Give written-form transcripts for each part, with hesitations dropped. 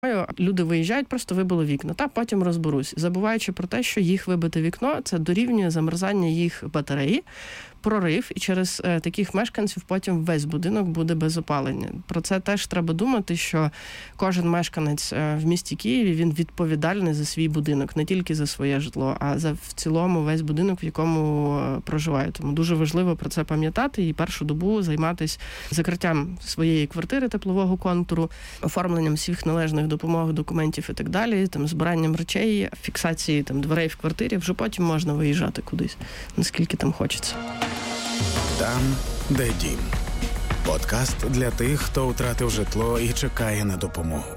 Люди виїжджають, просто вибило вікно, та потім розберусь. Забуваючи про те, що їх вибите вікно, це дорівнює замерзання їх батареї, прорив, і через таких мешканців потім весь будинок буде без опалення. Про це теж треба думати, що кожен мешканець в місті Києві, він відповідальний за свій будинок, не тільки за своє житло, а за в цілому весь будинок, в якому проживає. Тому дуже важливо про це пам'ятати і першу добу займатися закриттям своєї квартири теплового контуру, оформленням всіх належних допомог, документів і так далі, збиранням речей, фіксації дверей в квартирі, вже потім можна виїжджати кудись, наскільки там хочеться. Там, де дім. Подкаст для тих, хто втратив житло і чекає на допомогу.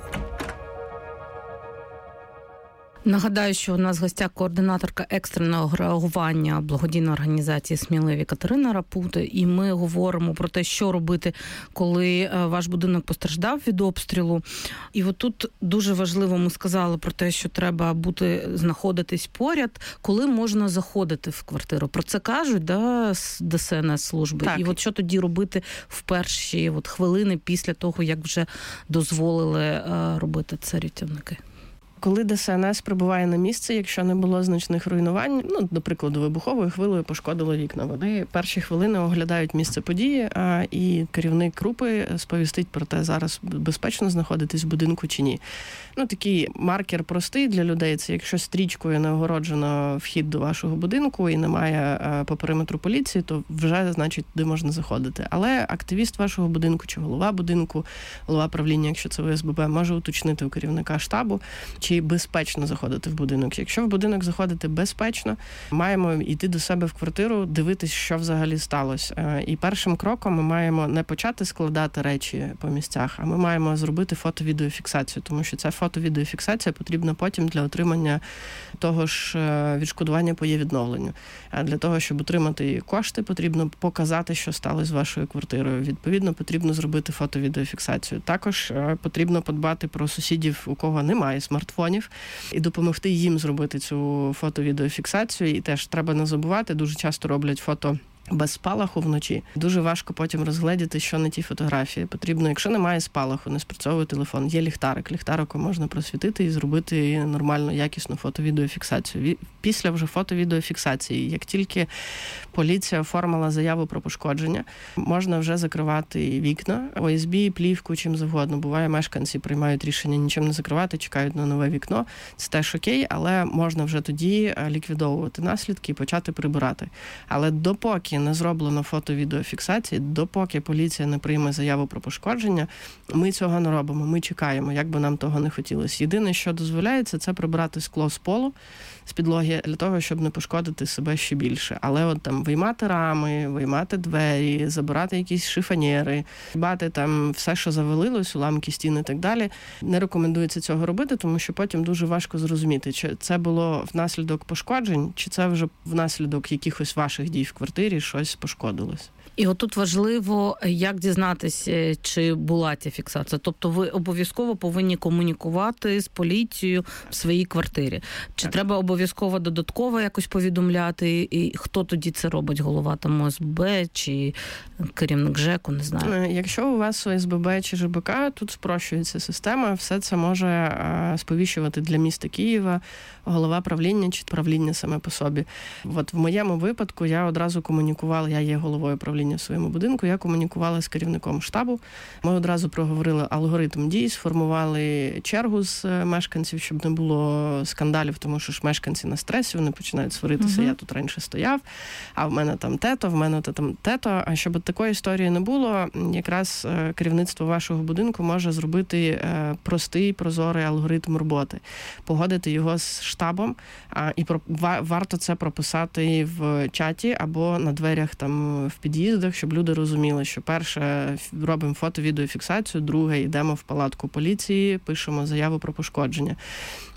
Нагадаю, що у нас в гостях координаторка екстреного реагування благодійної організації «Сміливі» Катерина Рапута, і ми говоримо про те, що робити, коли ваш будинок постраждав від обстрілу. І от тут дуже важливо, ми сказали про те, що треба знаходитись поряд, коли можна заходити в квартиру. Про це кажуть, з ДСНС-служби. Так. І от що тоді робити в перші хвилини після того, як вже дозволили робити це рятівники? Коли ДСНС прибуває на місце, якщо не було значних руйнувань, до прикладу, вибуховою хвилею пошкодило вікна, вони перші хвилини оглядають місце події, і керівник групи сповістить про те, зараз безпечно знаходитись в будинку чи ні. Такий маркер простий для людей, це якщо стрічкою не огороджено вхід до вашого будинку і немає по периметру поліції, то вже, значить, туди можна заходити. Але активіст вашого будинку чи голова будинку, голова правління, якщо це ОСББ, може уточнити у керівника штабу, чи безпечно заходити в будинок. Якщо в будинок заходити безпечно, маємо йти до себе в квартиру, дивитись, що взагалі сталося. І першим кроком ми маємо не почати складати речі по місцях, а ми маємо зробити фото-відеофіксацію, тому що ця фото-відеофіксація потрібна потім для отримання того ж відшкодування по є-відновленню. А для того, щоб отримати кошти, потрібно показати, що сталося з вашою квартирою. Відповідно, потрібно зробити фото-відеофіксацію. Також потрібно подбати про сусідів, у кого немає смартфонів, і допомогти їм зробити цю фото-відеофіксацію. І теж треба не забувати, дуже часто роблять фото без спалаху вночі. Дуже важко потім розгледіти, що на тій фотографії. Потрібно, якщо немає спалаху, не спрацьовує телефон, є ліхтарик. Ліхтариком можна просвітити і зробити нормальну, якісну фото-відеофіксацію. Після вже фото-відеофіксації, як тільки поліція оформила заяву про пошкодження, можна вже закривати вікна, ОСБ, плівку, чим завгодно. Буває, мешканці приймають рішення нічим не закривати, чекають на нове вікно. Це теж окей, але можна вже тоді ліквідовувати наслідки і почати прибирати. Але допоки не зроблено фото-відеофіксації, допоки поліція не прийме заяву про пошкодження, ми цього не робимо, ми чекаємо, як би нам того не хотілося. Єдине, що дозволяється, це прибирати скло з полу, з підлоги, для того, щоб не пошкодити себе ще більше. Але виймати рами, виймати двері, забирати якісь шифонєри, бати все, що завалилось, уламки стін і так далі, не рекомендується цього робити, тому що потім дуже важко зрозуміти, чи це було внаслідок пошкоджень, чи це вже внаслідок якихось ваших дій в квартирі щось пошкодилось. І отут важливо, як дізнатися, чи була ця фіксація. Тобто ви обов'язково повинні комунікувати з поліцією в своїй квартирі. Чи треба обов'язково додатково якось повідомляти? І хто тоді це робить? Голова ОСББ чи керівник ЖЕКу, не знаю. Якщо у вас ОСББ чи ЖБК, тут спрощується система. Все це може сповіщувати для міста Києва голова правління чи правління саме по собі. В моєму випадку я одразу комунікувала, я є головою правління в своєму будинку, я комунікувала з керівником штабу. Ми одразу проговорили алгоритм дій, сформували чергу з мешканців, щоб не було скандалів, тому що ж мешканці на стресі, вони починають сваритися, я тут раніше стояв, а в мене там тето, в мене там тето. А щоб такої історії не було, якраз керівництво вашого будинку може зробити простий, прозорий алгоритм роботи, погодити його з штабом, і варто це прописати в чаті або на дверях в під'їздах, щоб люди розуміли, що перше робимо фото-відеофіксацію, друге йдемо в палатку поліції, пишемо заяву про пошкодження.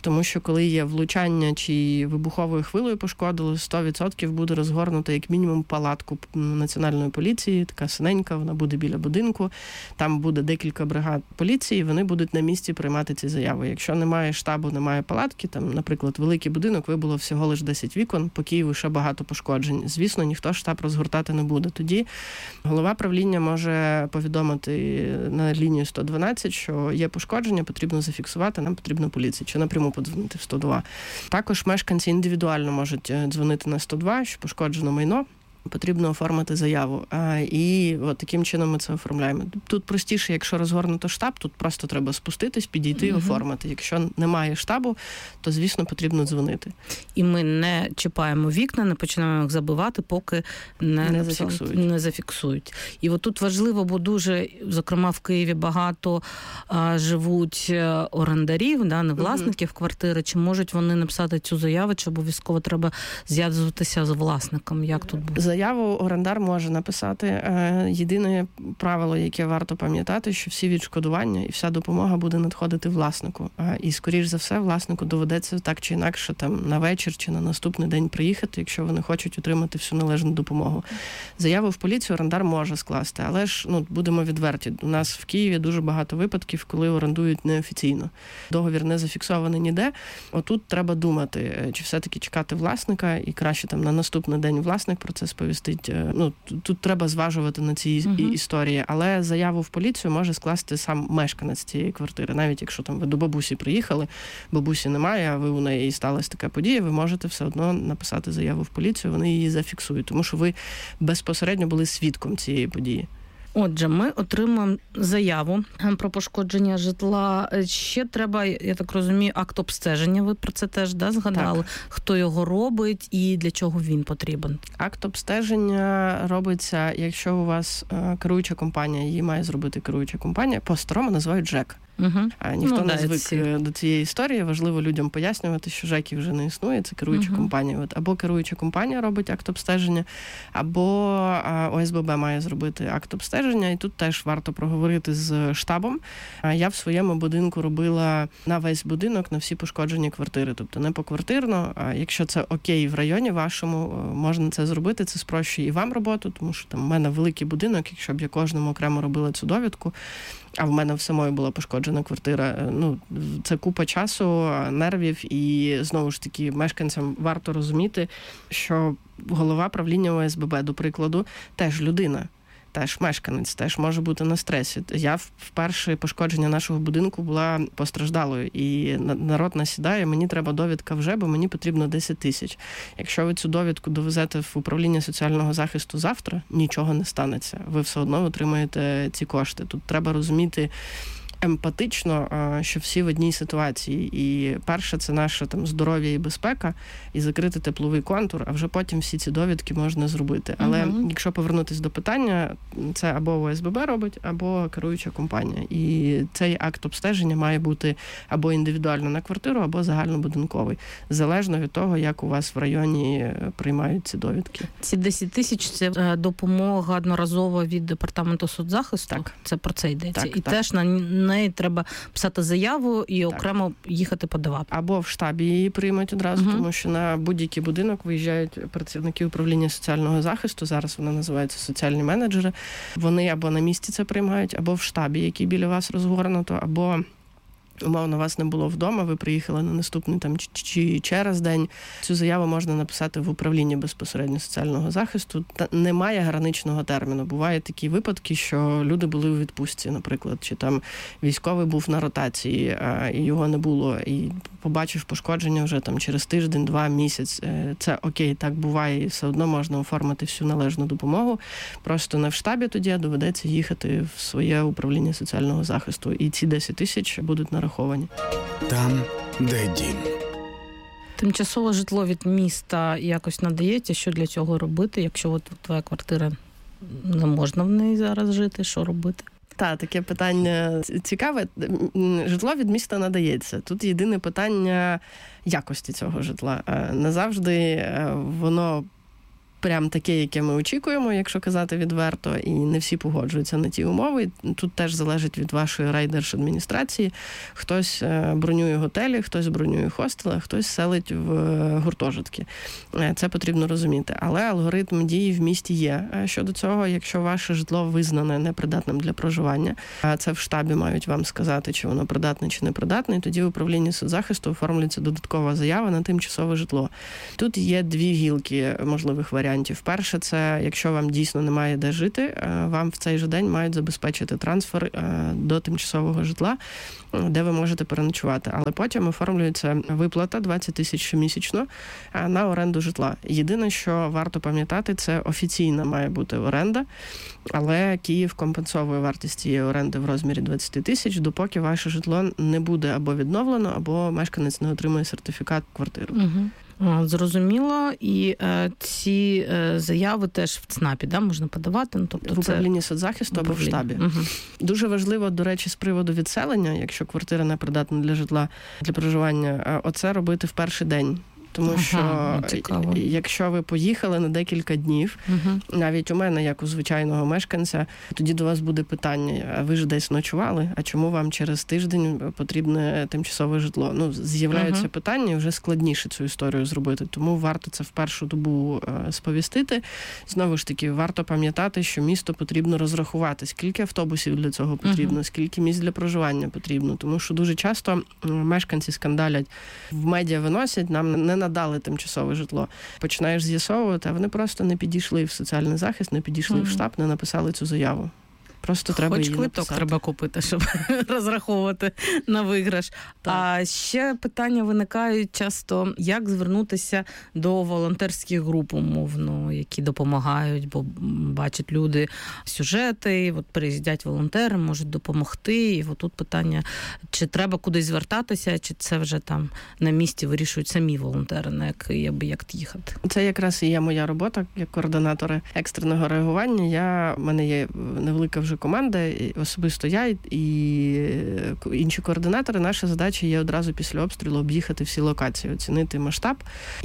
Тому що коли є влучання чи вибуховою хвилею пошкодили, 100% буде розгорнуто як мінімум палатку Національної поліції, така синенька, вона буде біля будинку, там буде декілька бригад поліції, вони будуть на місці приймати ці заяви. Якщо немає штабу, немає палатки, там, наприклад, великий будинок, вибуло всього лише 10 вікон, по Києву ще багато пошкоджень. Звісно, ніхто штаб розгортати не буде. Тоді голова правління може повідомити на лінію 112, що є пошкодження, потрібно зафіксувати, нам потрібна поліція, чи напряму подзвонити в 102. Також мешканці індивідуально можуть дзвонити на 102, що пошкоджено майно, потрібно оформити заяву. І от таким чином ми це оформляємо. Тут простіше, якщо розгорнуто штаб, тут просто треба спуститись, підійти і оформити. Якщо немає штабу, то, звісно, потрібно дзвонити. І ми не чіпаємо вікна, не починаємо їх забивати, поки не зафіксують. І от тут важливо, бо дуже, зокрема, в Києві багато живуть орендарів, не власників квартири. Чи можуть вони написати цю заяву, чи обов'язково треба зв'язуватися з власником? Як тут буде? Заяву орендар може написати. Єдине правило, яке варто пам'ятати, що всі відшкодування і вся допомога буде надходити власнику. І, скоріш за все, власнику доведеться так чи інакше там на вечір чи на наступний день приїхати, якщо вони хочуть отримати всю належну допомогу. Заяву в поліцію орендар може скласти, але ж, будемо відверті, у нас в Києві дуже багато випадків, коли орендують неофіційно. Договір не зафіксований ніде. Отут треба думати, чи все-таки чекати власника, і краще там на наступний день власник про це сповістить. Тут треба зважувати на ці історії, але заяву в поліцію може скласти сам мешканець цієї квартири. Навіть якщо там ви до бабусі приїхали, бабусі немає, а ви у неї сталася така подія, ви можете все одно написати заяву в поліцію, вони її зафіксують, тому що ви безпосередньо були свідком цієї події. Отже, ми отримуємо заяву про пошкодження житла. Ще треба, я так розумію, акт обстеження. Ви про це теж згадали? Так. Хто його робить і для чого він потрібен? Акт обстеження робиться, якщо у вас керуюча компанія, її має зробити керуюча компанія, по-старому називають ЖЕК. Ніхто не звик до цієї історії. Важливо людям пояснювати, що ЖЕКів вже не існує, це керуюча компанія. Або керуюча компанія робить акт обстеження, або ОСББ має зробити акт обстеження. І тут теж варто проговорити з штабом. Я в своєму будинку робила на весь будинок, на всі пошкоджені квартири. Тобто не поквартирно, а якщо це окей в районі вашому, можна це зробити. Це спрощує і вам роботу, тому що там в мене великий будинок, якщо б я кожному окремо робила цю довідку, а в мене в самої була пошкоджена квартира. Це купа часу, нервів, і, знову ж таки, мешканцям варто розуміти, що голова правління ОСББ, до прикладу, теж людина, теж мешканець, теж може бути на стресі. Я вперше пошкодження нашого будинку була постраждалою, і народ насідає, мені треба довідка вже, бо мені потрібно 10 тисяч. Якщо ви цю довідку довезете в управління соціального захисту завтра, нічого не станеться. Ви все одно отримаєте ці кошти. Тут треба розуміти емпатично, що всі в одній ситуації. І перше, це наше там здоров'я і безпека, і закрити тепловий контур, а вже потім всі ці довідки можна зробити. Але якщо повернутися до питання, це або ОСББ робить, або керуюча компанія. І цей акт обстеження має бути або індивідуально на квартиру, або загальнобудинковий. Залежно від того, як у вас в районі приймають ці довідки. Ці 10 тисяч – це допомога одноразова від департаменту соцзахисту? Так. Це про це йдеться? Так, і так. Теж на неї треба писати заяву і окремо їхати подавати. Або в штабі її приймуть одразу, тому що на будь-який будинок виїжджають працівники управління соціального захисту, зараз вона називається соціальні менеджери. Вони або на місці це приймають, або в штабі, який біля вас розгорнуто, або умовно вас не було вдома, ви приїхали на наступний там чи через день. Цю заяву можна написати в управлінні безпосередньо соціального захисту. Немає граничного терміну. Бувають такі випадки, що люди були у відпустці, наприклад, чи там військовий був на ротації, і його не було, і побачив пошкодження вже там через тиждень, 2 місяць. Це окей, так буває, і все одно можна оформити всю належну допомогу. Просто не в штабі тоді доведеться їхати в своє управління соціального захисту. І ці 10 тисяч будуть нараховані. Там, де дім. Тимчасове житло від міста якось надається? Що для цього робити? Якщо от твоя квартира, не можна в неї зараз жити, що робити? Так, таке питання цікаве. Житло від міста надається. Тут єдине питання якості цього житла. Не завжди воно прям таке, яке ми очікуємо, якщо казати відверто, і не всі погоджуються на ті умови. Тут теж залежить від вашої райдержадміністрації. Хтось бронює готелі, хтось бронює хостели, хтось селить в гуртожитки. Це потрібно розуміти. Але алгоритм дії в місті є щодо цього. Якщо ваше житло визнане непридатним для проживання, а це в штабі мають вам сказати, чи воно придатне, чи не придатне, і тоді в управлінні соцзахисту оформлюється додаткова заява на тимчасове житло. Тут є дві гілки можливих варіантів. Перше, це якщо вам дійсно немає де жити, вам в цей же день мають забезпечити трансфер до тимчасового житла, де ви можете переночувати. Але потім оформлюється виплата 20 тисяч щомісячно на оренду житла. Єдине, що варто пам'ятати, це офіційна має бути оренда, але Київ компенсовує вартість цієї оренди в розмірі 20 тисяч, допоки ваше житло не буде або відновлено, або мешканець не отримує сертифікат квартири. Зрозуміло. І ці заяви теж в ЦНАПі, да, можна подавати? Ну, тобто в управлінні соцзахисту або в штабі. Дуже важливо, до речі, з приводу відселення, якщо квартира не придатна для житла, для проживання, оце робити в перший день. Тому що цікаво. Якщо ви поїхали на декілька днів, навіть у мене, як у звичайного мешканця, тоді до вас буде питання, а ви ж десь ночували, а чому вам через тиждень потрібне тимчасове житло? Ну, з'являються питання, і вже складніше цю історію зробити. Тому варто це в першу добу сповістити. Знову ж таки, варто пам'ятати, що місто потрібно розрахувати, скільки автобусів для цього потрібно, скільки місць для проживання потрібно. Тому що дуже часто мешканці скандалять, в медіа виносять, нам не надали тимчасове житло. Починаєш з'ясовувати, а вони просто не підійшли в соціальний захист, не підійшли в штаб, не написали цю заяву. Просто треба її написати. Хоч квиток треба купити, щоб розраховувати на виграш. Так. А ще питання виникають часто, як звернутися до волонтерських груп, умовно, які допомагають, бо бачать люди сюжети, і от приїздять волонтери, можуть допомогти. І от тут питання, чи треба кудись звертатися, чи це вже там на місці вирішують самі волонтери, на який об'єкт їхати. Це якраз і є моя робота, як координатора екстреного реагування. У мене є невелика вже команда, особисто я і інші координатори. Наша задача є одразу після обстрілу об'їхати всі локації, оцінити масштаб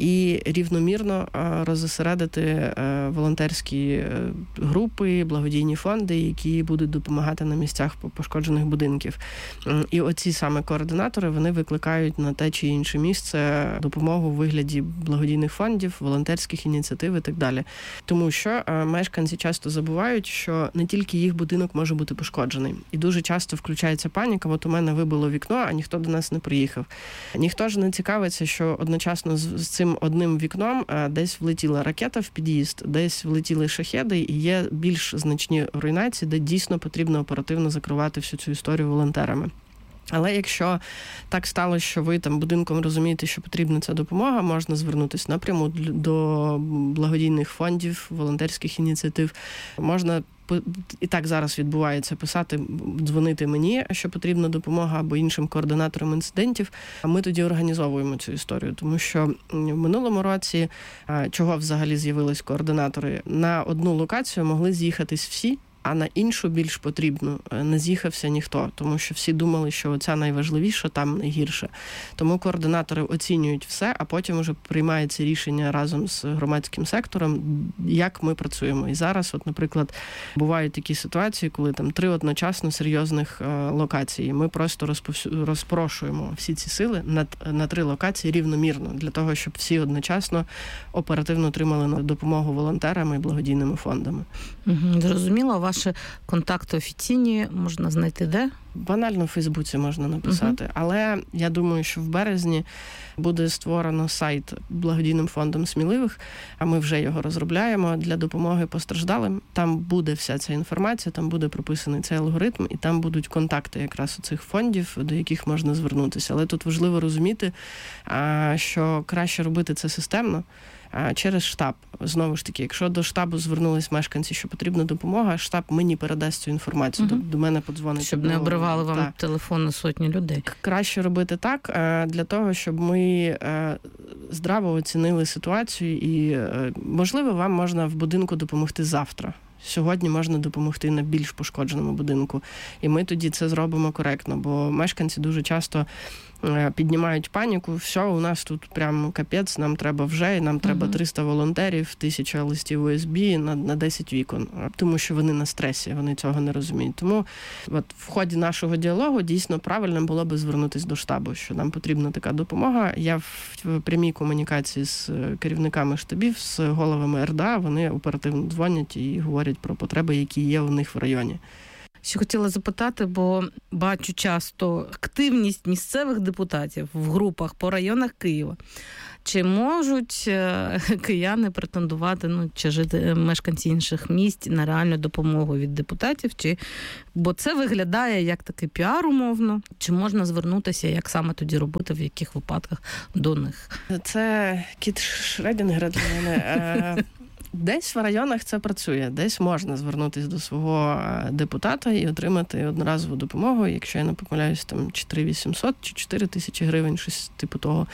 і рівномірно розосередити волонтерські групи, благодійні фонди, які будуть допомагати на місцях пошкоджених будинків. І оці саме координатори, вони викликають на те чи інше місце допомогу у вигляді благодійних фондів, волонтерських ініціатив і так далі. Тому що мешканці часто забувають, що не тільки їх будинок може бути пошкоджений. І дуже часто включається паніка, от у мене вибило вікно, а ніхто до нас не приїхав. Ніхто ж не цікавиться, що одночасно з цим одним вікном десь влетіла ракета в під'їзд, десь влетіли шахеди, і є більш значні руйнації, де дійсно потрібно оперативно закривати всю цю історію волонтерами. Але якщо так сталося, що ви там будинком розумієте, що потрібна ця допомога, можна звернутися напряму до благодійних фондів, волонтерських ініціатив. Можна, і так зараз відбувається, писати, дзвонити мені, що потрібна допомога, або іншим координаторам інцидентів. А ми тоді організовуємо цю історію, тому що в минулому році, чого взагалі з'явились координатори, на одну локацію могли з'їхатись всі, а на іншу більш потрібну не з'їхався ніхто, тому що всі думали, що ця найважливіша, там найгірше. Тому координатори оцінюють все, а потім вже приймається рішення разом з громадським сектором, як ми працюємо. І зараз, от, наприклад, бувають такі ситуації, коли там 3 одночасно серйозних локацій. Ми просто розпрошуємо всі ці сили на 3 локації рівномірно, для того, щоб всі одночасно оперативно отримали допомогу волонтерами і благодійними фондами. Зрозуміло. Ваші контакти офіційні можна знайти де? Банально в Фейсбуці можна написати. Але я думаю, що в березні буде створено сайт благодійним фондом сміливих, а ми вже його розробляємо для допомоги постраждалим. Там буде вся ця інформація, там буде прописаний цей алгоритм, і там будуть контакти якраз у цих фондів, до яких можна звернутися. Але тут важливо розуміти, що краще робити це системно, через штаб. Знову ж таки, якщо до штабу звернулись мешканці, що потрібна допомога, штаб мені передасть цю інформацію, до мене подзвонить. Щоб не обривали вам телефон на сотні людей. Краще робити так, для того, щоб ми здраво оцінили ситуацію і, можливо, вам можна в будинку допомогти завтра. Сьогодні можна допомогти на більш пошкодженому будинку. І ми тоді це зробимо коректно, бо мешканці дуже часто піднімають паніку, все, у нас тут прям капець, нам треба вже, нам треба 300 волонтерів, 1000 листів USB на 10 вікон, тому що вони на стресі, вони цього не розуміють. Тому от в ході нашого діалогу дійсно правильно було би звернутися до штабу, що нам потрібна така допомога. Я в прямій комунікації з керівниками штабів, з головами РДА, вони оперативно дзвонять і говорять про потреби, які є у них в районі. Ще хотіла запитати, бо бачу часто активність місцевих депутатів в групах по районах Києва. Чи можуть кияни претендувати, чи жити мешканці інших міст на реальну допомогу від депутатів? Бо це виглядає як такий піар умовно. Чи можна звернутися, як саме тоді робити, в яких випадках до них? Це кіт Шредінгера для мене. Десь в районах це працює, десь можна звернутися до свого депутата і отримати одноразову допомогу, якщо я не помиляюсь, там 4800 чи 4000 гривень, щось типу того.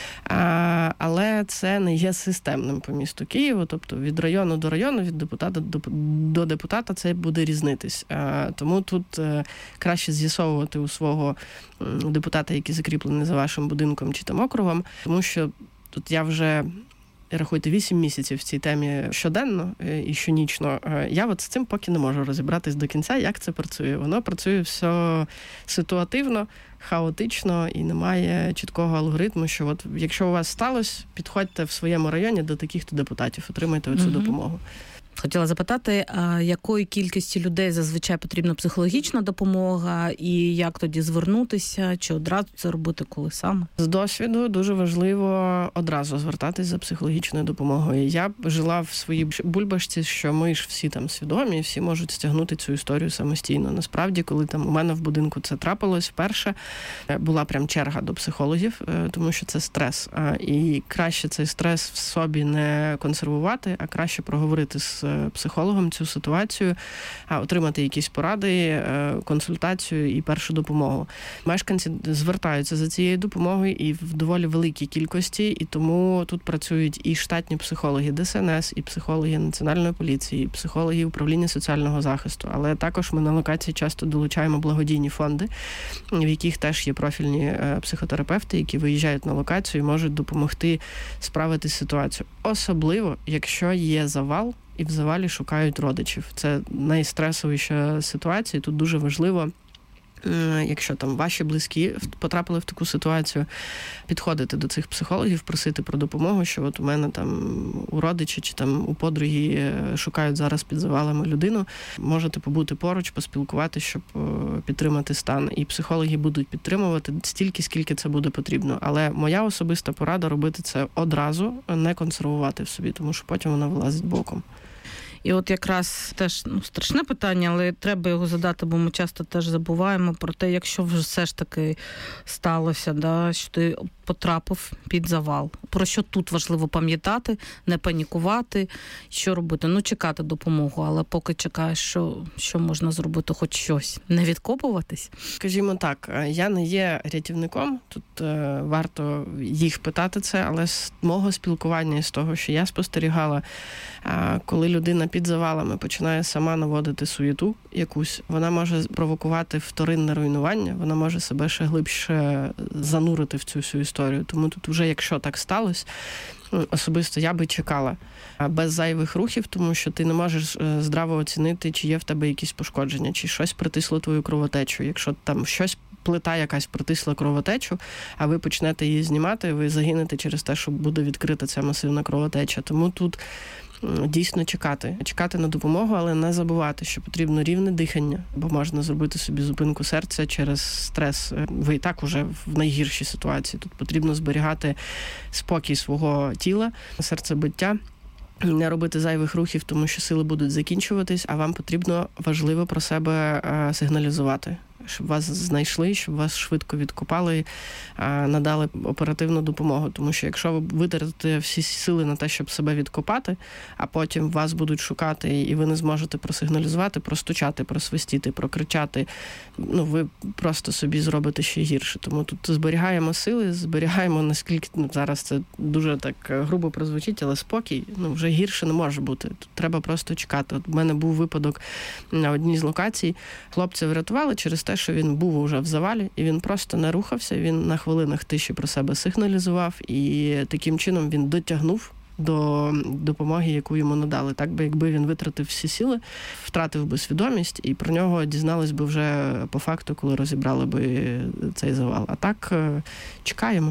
Але це не є системним по місту Києву, тобто від району до району, від депутата до депутата це буде різнитись. Тому тут краще з'ясовувати у свого депутата, який закріплений за вашим будинком чи там округом, тому що тут я вже... Рахуйте, 8 місяців в цій темі щоденно і щонічно. Я от з цим поки не можу розібратись до кінця, як це працює. Воно працює все ситуативно, хаотично і немає чіткого алгоритму, що от якщо у вас сталося, підходьте в своєму районі до таких-то депутатів, отримайте оцю допомогу. Хотіла запитати, а якої кількості людей зазвичай потрібна психологічна допомога і як тоді звернутися, чи одразу це робити, коли саме? З досвіду дуже важливо одразу звертатись за психологічною допомогою. Я жила в своїй бульбашці, що ми ж всі там свідомі, всі можуть стягнути цю історію самостійно. Насправді, коли там у мене в будинку це трапилось вперше, була прям черга до психологів, тому що це стрес. І краще цей стрес в собі не консервувати, а краще проговорити з психологом цю ситуацію, отримати якісь поради, консультацію і першу допомогу. Мешканці звертаються за цією допомогою і в доволі великій кількості, і тому тут працюють і штатні психологи ДСНС, і психологи Національної поліції, і психологи Управління соціального захисту. Але також ми на локації часто долучаємо благодійні фонди, в яких теж є профільні психотерапевти, які виїжджають на локацію і можуть допомогти справитися з ситуацією. Особливо, якщо є завал, і в завалі шукають родичів. Це найстресовіша ситуація. Тут дуже важливо, якщо там ваші близькі потрапили в таку ситуацію, підходити до цих психологів, просити про допомогу, що от у мене там у родичі чи там у подруги шукають зараз під завалами людину. Можете побути поруч, поспілкуватися, щоб підтримати стан. І психологи будуть підтримувати стільки, скільки це буде потрібно. Але моя особиста порада робити це одразу, не консервувати в собі, тому що потім вона вилазить боком. І от якраз теж страшне питання, але треба його задати, бо ми часто теж забуваємо про те, якщо вже все ж таки сталося, що ти потрапив під завал. Про що тут важливо пам'ятати, не панікувати, що робити? Чекати допомогу, але поки чекаєш, що можна зробити, хоч щось. Не відкопуватись? Скажімо так, я не є рятівником, тут варто їх питати це, але з мого спілкування, з того, що я спостерігала, коли людина під завалами починає сама наводити суєту якусь, вона може провокувати вторинне руйнування, вона може себе ще глибше занурити в цю всю історію. Тому тут вже, якщо так сталося, особисто я би чекала без зайвих рухів, тому що ти не можеш здраво оцінити, чи є в тебе якісь пошкодження, чи щось притисло твою кровотечу. Якщо там щось, плита якась притисла кровотечу, а ви почнете її знімати, ви загинете через те, що буде відкрита ця масивна кровотеча. Тому тут дійсно чекати на допомогу, але не забувати, що потрібно рівне дихання, бо можна зробити собі зупинку серця через стрес. Ви і так уже в найгіршій ситуації. Тут потрібно зберігати спокій свого тіла, серцебиття, не робити зайвих рухів, тому що сили будуть закінчуватись, а вам потрібно важливо про себе сигналізувати, щоб вас знайшли, щоб вас швидко відкопали, надали оперативну допомогу. Тому що якщо ви витратите всі сили на те, щоб себе відкопати, а потім вас будуть шукати, і ви не зможете просигналізувати, простучати, просвистіти, прокричати, ви просто собі зробите ще гірше. Тому тут зберігаємо сили, зберігаємо, наскільки, зараз це дуже так грубо прозвучить, але спокій, вже гірше не може бути. Тут треба просто чекати. От в мене був випадок на одній з локацій, хлопця врятували через те, те, що він був уже в завалі, і він просто не рухався, він на хвилинах тиші про себе сигналізував, і таким чином він дотягнув до допомоги, яку йому надали. Так би, якби він витратив всі сили, втратив би свідомість, і про нього дізнались би вже по факту, коли розібрали би цей завал. А так, чекаємо.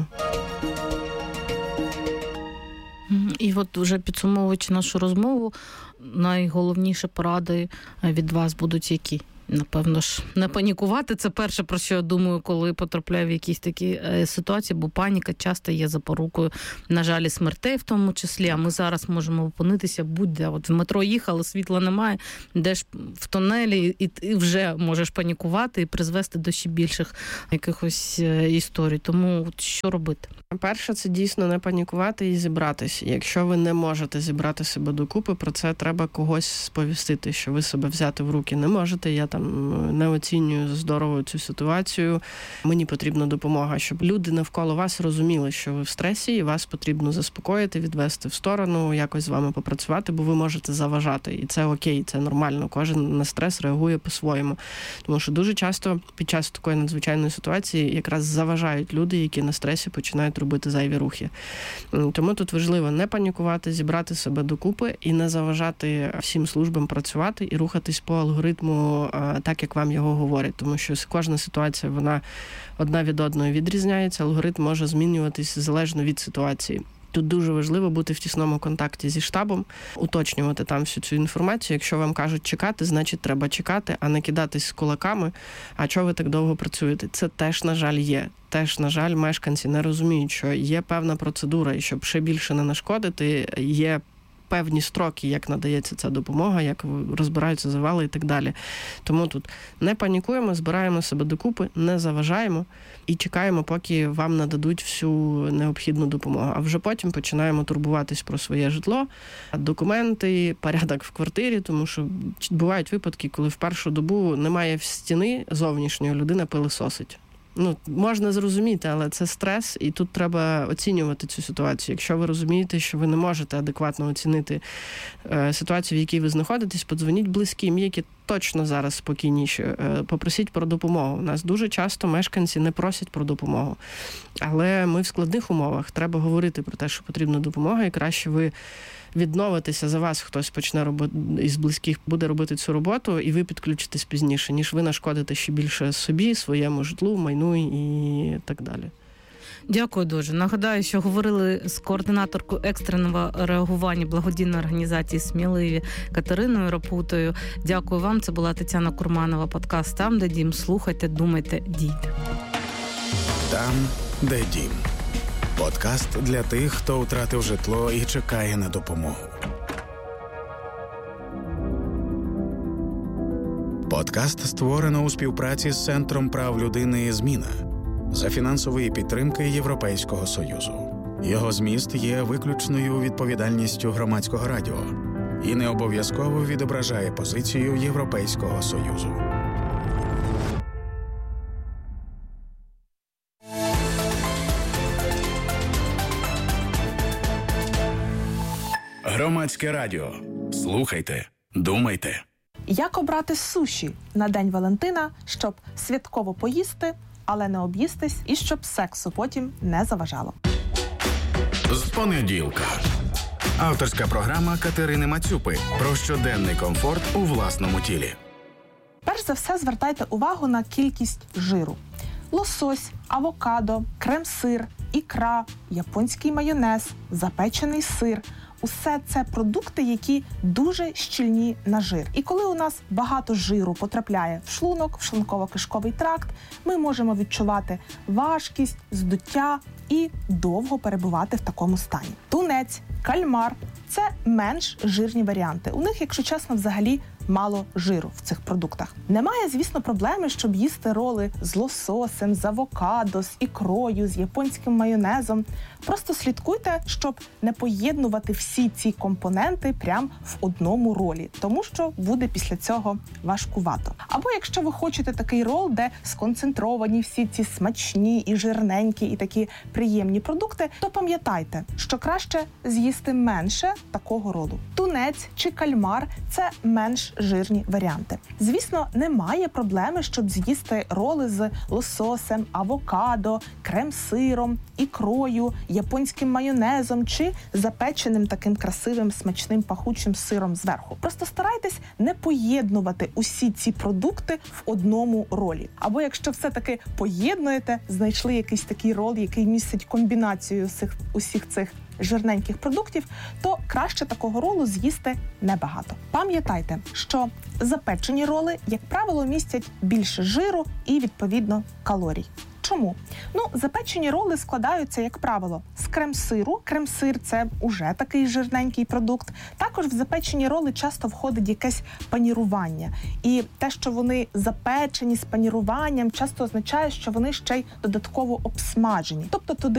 І от вже підсумовуючи нашу розмову, найголовніші поради від вас будуть які? Напевно ж, не панікувати. Це перше, про що я думаю, коли потрапляю в якісь такі ситуації, бо паніка часто є запорукою, на жаль, і смертей в тому числі. А ми зараз можемо опинитися будь-де. От в метро їхали, світла немає, йдеш в тунелі, і вже можеш панікувати і призвести до ще більших якихось історій. Тому от що робити? Перше, це дійсно не панікувати і зібратись. Якщо ви не можете зібрати себе докупи, про це треба когось сповістити, що ви себе взяти в руки не можете. Я там не оцінюю здорово цю ситуацію. Мені потрібна допомога, щоб люди навколо вас розуміли, що ви в стресі, і вас потрібно заспокоїти, відвести в сторону, якось з вами попрацювати, бо ви можете заважати. І це окей, це нормально. Кожен на стрес реагує по-своєму. Тому що дуже часто під час такої надзвичайної ситуації якраз заважають люди, які на стресі починають робити зайві рухи. Тому тут важливо не панікувати, зібрати себе докупи і не заважати всім службам працювати і рухатись по алгоритму так, як вам його говорять. Тому що кожна ситуація, вона одна від одної відрізняється, алгоритм може змінюватись залежно від ситуації. Тут дуже важливо бути в тісному контакті зі штабом, уточнювати там всю цю інформацію. Якщо вам кажуть чекати, значить треба чекати, а не кидатись з кулаками. А чого ви так довго працюєте? Це теж, на жаль, є. Теж, на жаль, мешканці не розуміють, що є певна процедура, і щоб ще більше не нашкодити, є певні строки, як надається ця допомога, як розбираються завали і так далі. Тому тут не панікуємо, збираємо себе докупи, не заважаємо і чекаємо, поки вам нададуть всю необхідну допомогу. А вже потім починаємо турбуватись про своє житло, документи, порядок в квартирі, тому що бувають випадки, коли в першу добу немає в стіни зовнішньої, людина пилисосить. Можна зрозуміти, але це стрес, і тут треба оцінювати цю ситуацію. Якщо ви розумієте, що ви не можете адекватно оцінити ситуацію, в якій ви знаходитесь, подзвоніть близьким, які точно зараз спокійніші, попросіть про допомогу. У нас дуже часто мешканці не просять про допомогу, але ми в складних умовах. Треба говорити про те, що потрібна допомога, і краще ви відновитися, за вас хтось почне робити, із близьких буде робити цю роботу, і ви підключитесь пізніше, ніж ви нашкодите ще більше собі, своєму житлу, майну і так далі. Дякую дуже. Нагадаю, що говорили з координаторкою екстреного реагування благодійної організації «Сміливі» Катериною Рапутою. Дякую вам. Це була Тетяна Курманова. Подкаст «Там, де дім». Слухайте, думайте, дійте. Там, де дім. Подкаст для тих, хто втратив житло і чекає на допомогу. Подкаст створено у співпраці з Центром прав людини «Зміна» за фінансової підтримки Європейського Союзу. Його зміст є виключною відповідальністю Громадського радіо і не обов'язково відображає позицію Європейського Союзу. Громадське радіо. Слухайте, думайте. Як обрати суші на День Валентина, щоб святково поїсти, але не об'їстись, і щоб сексу потім не заважало? З понеділка. Авторська програма Катерини Мацюпи про щоденний комфорт у власному тілі. Перш за все, звертайте увагу на кількість жиру. Лосось, авокадо, крем-сир, ікра, японський майонез, запечений сир – усе це продукти, які дуже щільні на жир. І коли у нас багато жиру потрапляє в шлунок, в шлунково-кишковий тракт, ми можемо відчувати важкість, здуття і довго перебувати в такому стані. Тунець, кальмар – це менш жирні варіанти. У них, якщо чесно, взагалі мало жиру в цих продуктах. Немає, звісно, проблеми, щоб їсти роли з лососем, з авокадо, з ікрою, з японським майонезом. Просто слідкуйте, щоб не поєднувати всі ці компоненти прямо в одному ролі, тому що буде після цього важкувато. Або якщо ви хочете такий рол, де сконцентровані всі ці смачні і жирненькі і такі приємні продукти, то пам'ятайте, що краще з'їсти менше такого ролу. Тунець чи кальмар – це менш жирні варіанти. Звісно, немає проблеми, щоб з'їсти роли з лососем, авокадо, крем-сиром, ікрою, японським майонезом чи запеченим таким красивим, смачним, пахучим сиром зверху. Просто старайтесь не поєднувати усі ці продукти в одному ролі. Або якщо все-таки поєднуєте, знайшли якийсь такий рол, який містить комбінацію усіх цих жирненьких продуктів, то краще такого ролу з'їсти небагато. Пам'ятайте, що запечені роли, як правило, містять більше жиру і, відповідно, калорій. Чому? Запечені роли складаються, як правило, з крем-сиру. Крем-сир – це уже такий жирненький продукт. Також в запечені роли часто входить якесь панірування. І те, що вони запечені з паніруванням, часто означає, що вони ще й додатково обсмажені. Тобто туди